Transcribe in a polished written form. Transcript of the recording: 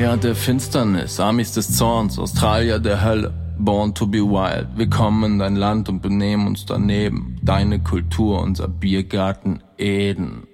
Europäer der Finsternis, Amis des Zorns, Australier der Hölle. Born to be wild, wir kommen in dein Land und benehmen uns daneben. Deine Kultur, unser Biergarten Eden.